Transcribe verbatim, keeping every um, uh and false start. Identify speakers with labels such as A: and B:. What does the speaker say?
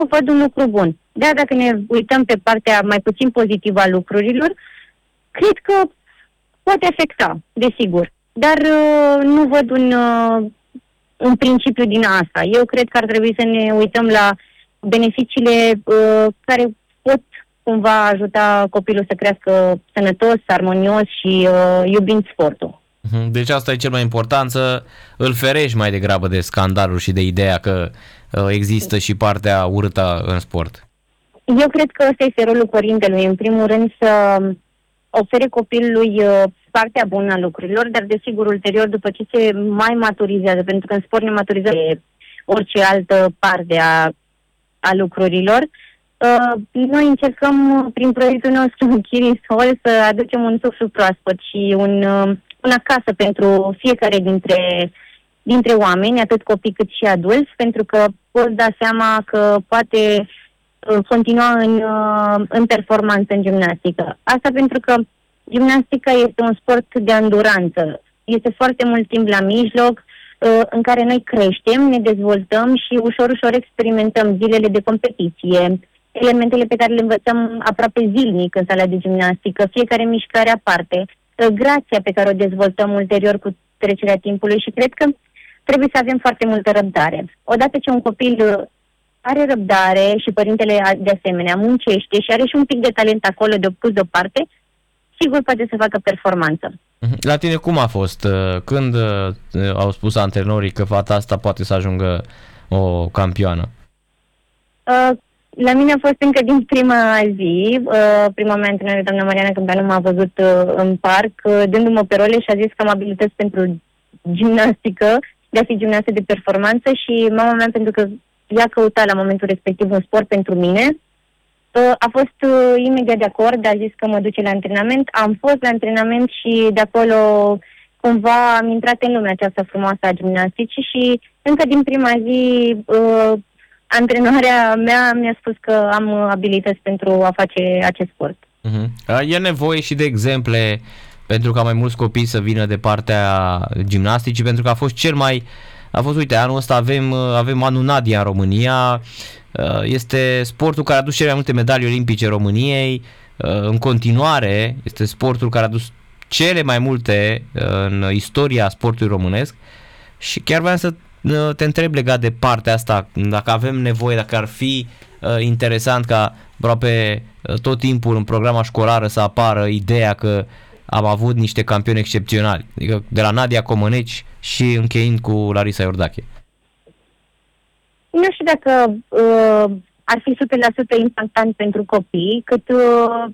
A: văd un lucru bun. De-aia dacă ne uităm pe partea mai puțin pozitivă a lucrurilor, cred că poate afecta, desigur. Dar uh, nu văd un, uh, un principiu din asta. Eu cred că ar trebui să ne uităm la beneficiile uh, care pot cumva ajuta copilul să crească sănătos, armonios și uh, iubind sportul.
B: Deci asta e cel mai important, să îl ferești mai degrabă de scandaluri și de ideea că uh, există și partea urâtă în sport.
A: Eu cred că ăsta este rolul părintelui, în primul rând să ofere copilului uh, partea bună a lucrurilor, dar desigur ulterior, după ce se mai maturizează, pentru că în sport ne maturizează orice altă parte a, a lucrurilor, uh, noi încercăm prin proiectul nostru Kiris Hall să aducem un suflu proaspăt și un, uh, un acasă pentru fiecare dintre, dintre oameni, atât copii cât și adulți, pentru că poți da seama că poate continua în, în performanță în gimnastică. Asta pentru că gimnastica este un sport de anduranță. Este foarte mult timp la mijloc, în care noi creștem, ne dezvoltăm și ușor, ușor experimentăm zilele de competiție, elementele pe care le învățăm aproape zilnic în sala de gimnastică, fiecare mișcare aparte, grația pe care o dezvoltăm ulterior cu trecerea timpului și cred că trebuie să avem foarte multă răbdare. Odată ce un copil are răbdare și părintele de asemenea muncește și are și un pic de talent acolo de pus deoparte, sigur poate să facă performanță.
B: La tine cum a fost? Când au spus antrenorii că fata asta poate să ajungă o campioană?
A: La mine a fost încă din prima zi. Prima mea antrenoră, doamna Mariana Câmpeanu, m-a văzut în parc, dându-mă pe role și a zis că am abilități pentru gimnastică, de a fi gimnastă de performanță și mama mea, pentru că ea căuta la momentul respectiv un sport pentru mine, a fost imediat de acord, a zis că mă duce la antrenament. Am fost la antrenament și de acolo cumva am intrat în lumea aceasta frumoasă a gimnasticii și încă din prima zi uh, antrenoarea mea mi-a spus că am abilități pentru a face acest sport.
B: Uh-huh. E nevoie și de exemple pentru ca mai mulți copii să vină de partea gimnasticii, pentru că a fost cel mai A fost, uite, anul ăsta avem, avem anul Nadia în România, este sportul care a adus cele mai multe medalii olimpice României, în continuare este sportul care a adus cele mai multe în istoria sportului românesc și chiar vreau să te întreb legat de partea asta, dacă avem nevoie, dacă ar fi interesant ca aproape tot timpul în programa școlară să apară ideea că am avut niște campioni excepționali, adică de la Nadia Comăneci și încheind cu Larisa Iordache.
A: Nu știu dacă uh, ar fi o sută la sută impactant pentru copii, cât uh,